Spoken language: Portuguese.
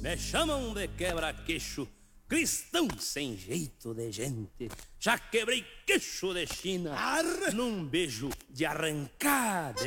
me chamam de quebra-queixo, cristão sem jeito de gente. Já quebrei queixo de China num beijo de arrancada